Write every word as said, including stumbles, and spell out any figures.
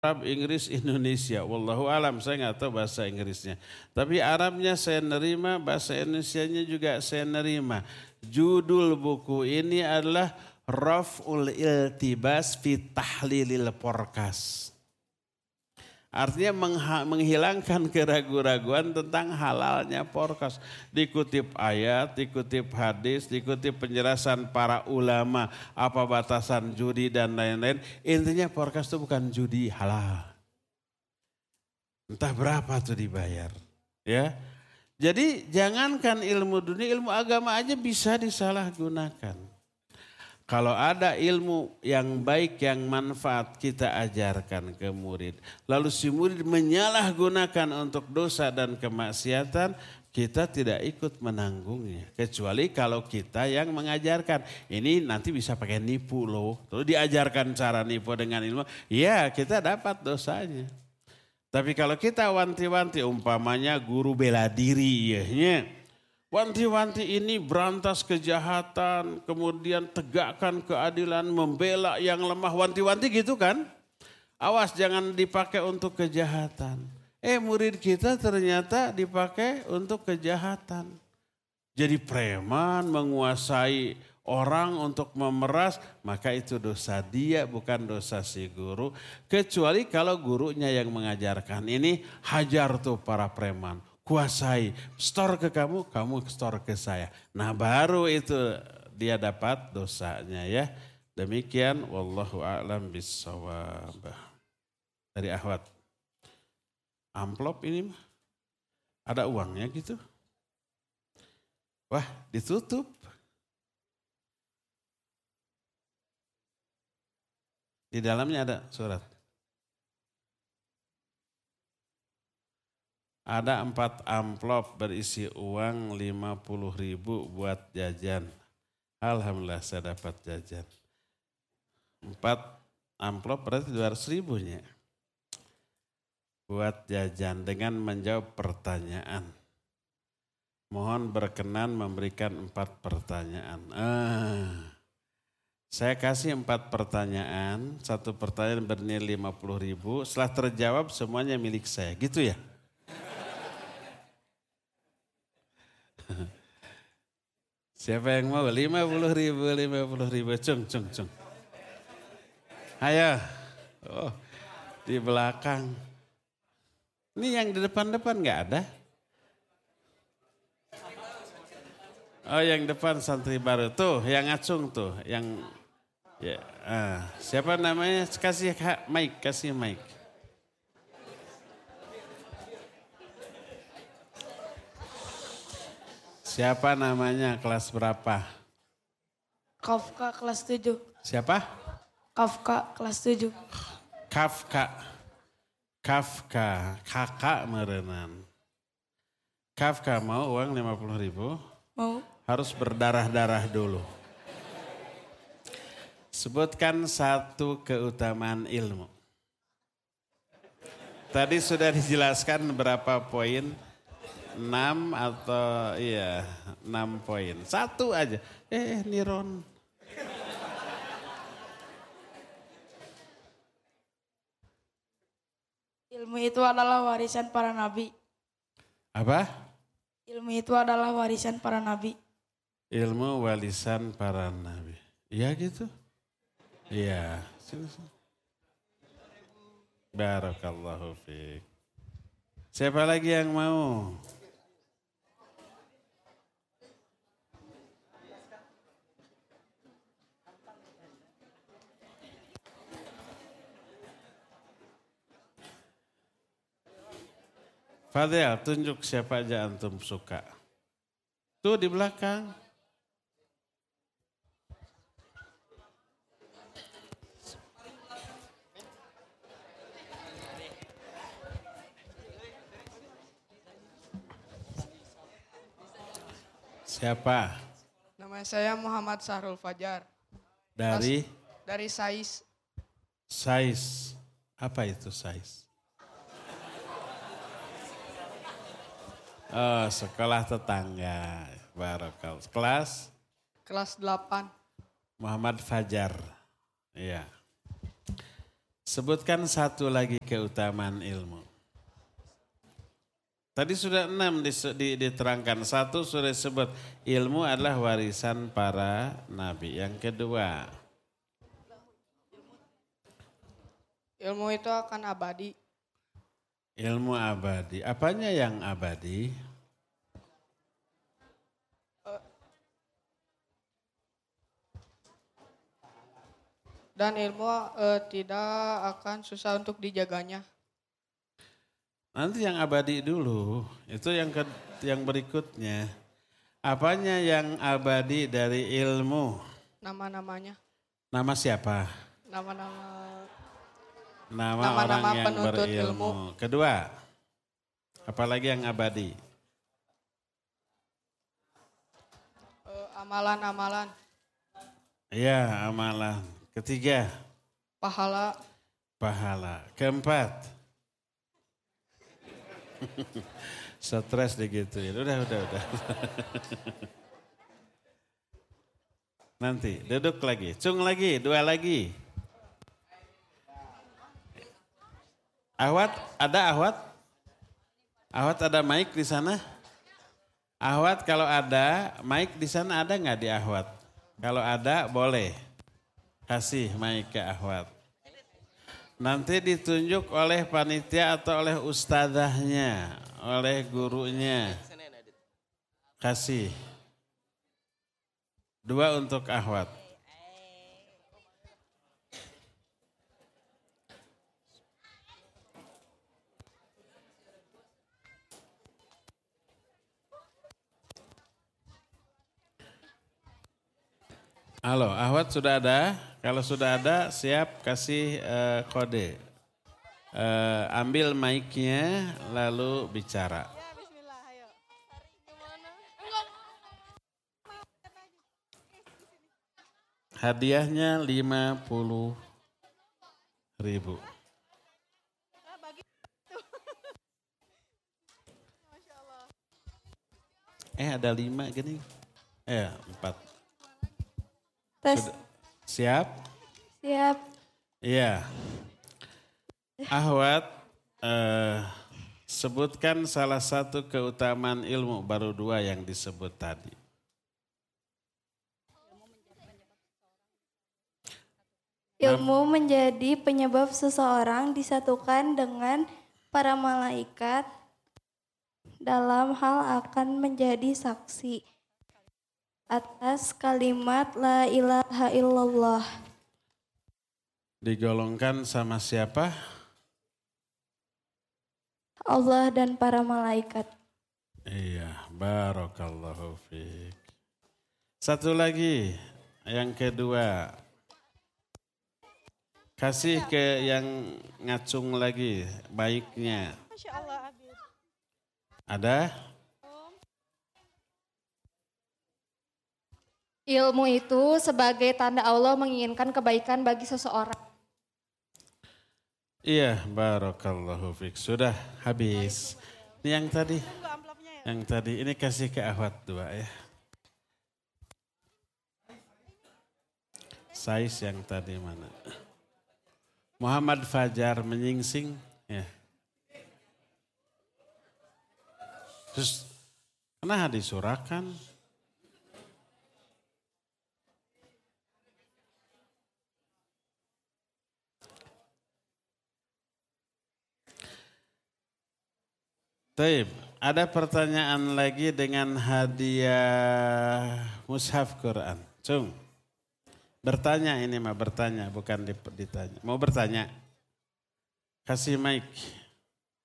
Arab, Inggris, Indonesia. Wallahu alam, saya nggak tahu bahasa Inggrisnya. Tapi Arabnya saya nerima, bahasa Indonesianya juga saya nerima. Judul buku ini adalah Raf'ul Iltibas fi Tahlilil Porkas. Artinya menghilangkan keraguan-raguan tentang halalnya porkas. Dikutip ayat, dikutip hadis, dikutip penjelasan para ulama. Apa batasan judi dan lain-lain. Intinya porkas itu bukan judi, halal. Entah berapa tuh dibayar. Ya. Jadi jangankan ilmu dunia, ilmu agama aja bisa disalahgunakan. Kalau ada ilmu yang baik, yang manfaat kita ajarkan ke murid. Lalu si murid menyalahgunakan untuk dosa dan kemaksiatan, kita tidak ikut menanggungnya. Kecuali kalau kita yang mengajarkan. Ini nanti bisa pakai nipu loh. Terus diajarkan cara nipu dengan ilmu. Ya kita dapat dosanya. Tapi kalau kita wanti-wanti umpamanya guru bela diri. Ya, wanti-wanti ini berantas kejahatan, kemudian tegakkan keadilan, membela yang lemah. Wanti-wanti gitu kan? Awas jangan dipakai untuk kejahatan. Eh murid kita ternyata dipakai untuk kejahatan. Jadi preman menguasai orang untuk memeras, maka itu dosa dia bukan dosa si guru. Kecuali kalau gurunya yang mengajarkan ini hajar tuh para preman. Kuasai, store ke kamu, kamu store ke saya. Nah baru itu dia dapat dosanya ya. Demikian wallahu a'lam bissawab. Dari Ahwat. Amplop ini ada uangnya gitu. Wah ditutup. Di dalamnya ada surat. Ada empat amplop berisi uang lima puluh ribu buat jajan. Alhamdulillah saya dapat jajan. Empat amplop berarti dua ratus ribunya. Buat jajan dengan menjawab pertanyaan. Mohon berkenan memberikan empat pertanyaan. Ah, saya kasih empat pertanyaan. Satu pertanyaan bernilai lima puluh ribu. Setelah terjawab semuanya milik saya. Gitu ya? Siapa yang mau? lima puluh ribu, lima puluh ribu. Cung, cung, cung. Ayo. Oh, di belakang. Ini yang di depan-depan gak ada? Oh yang depan santri baru. Tuh yang ngacung tuh. Yang ya, ah. Siapa namanya? Kasih mic, kasih mic. Siapa namanya, kelas berapa? Kafka kelas tujuh. Siapa? Kafka kelas tujuh. Kafka. Kafka. Kakak merenan. Kafka mau uang lima puluh ribu? Mau. Harus berdarah-darah dulu. Sebutkan satu keutamaan ilmu. Tadi sudah dijelaskan berapa poin? Enam atau iya enam poin. Satu aja. Eh Niron. Ilmu itu adalah warisan para nabi. Apa? Ilmu itu adalah warisan para nabi. Ilmu warisan para nabi. Iya gitu? Iya. Barakallahu fiik. Siapa lagi yang mau? Fadil, tunjuk siapa aja antum suka. Tuh di belakang. Siapa? Nama saya Muhammad Sahrul Fajar. Dari? Dari Sais. Sais. Apa itu Sais? Oh, sekolah tetangga. Barakal. Kelas? Kelas delapan. Muhammad Fajar. Iya. Sebutkan satu lagi keutamaan ilmu. Tadi sudah enam diterangkan. Satu sudah disebut, ilmu adalah warisan para nabi. Yang kedua, Ilmu itu akan abadi. ilmu abadi. Apanya yang abadi? Dan ilmu eh, tidak akan susah untuk dijaganya. Nanti yang abadi dulu, itu yang ke, yang berikutnya. Apanya yang abadi dari ilmu? Nama-namanya. Nama siapa? Nama-nama Nama Nama-nama orang yang penuntut berilmu. ilmu. Kedua, apalagi yang abadi? eh, amalan-amalan. Ya, amalan. Ketiga, Pahala. pahala. Keempat, stres digituin. Udah, udah, udah. Nanti duduk lagi, cung lagi, dua lagi. Ahwat, ada Ahwat? Ahwat ada mic di sana? Ahwat kalau ada, mic di sana ada nggak di Ahwat? Kalau ada boleh. Kasih mic ke Ahwat. Nanti ditunjuk oleh panitia atau oleh ustadzahnya, oleh gurunya. Kasih. Dua untuk Ahwat. Halo, Ahwat sudah ada? Kalau sudah ada, siap kasih uh, kode. Uh, ambil mic-nya, lalu bicara. Hadiahnya lima puluh ribu. Eh ada lima gini? Eh empat. Tes. Sudah. Siap? Siap. Iya. Ahwat, eh, sebutkan salah satu keutamaan ilmu, baru dua yang disebut tadi. Ilmu menjadi penyebab seseorang disatukan dengan para malaikat dalam hal akan menjadi saksi atas kalimat la ilaha illallah. Digolongkan sama siapa? Allah dan para malaikat. Iya, barakallahu fiik. Satu lagi, yang kedua. Kasih ke yang ngacung lagi, baiknya. Ada? Ilmu itu sebagai tanda Allah menginginkan kebaikan bagi seseorang. Iya, barakallahu fiik. Sudah habis. Ini yang tadi. Yang tadi, ini kasih ke Ahwat dua ya. Size yang tadi mana? Muhammad Fajar menyingsing. Ya. Terus, kenapa disurakan? Taib, ada pertanyaan lagi dengan hadiah mushaf Quran. Cung, bertanya ini mah bertanya, bukan ditanya. Mau bertanya? Kasih mic.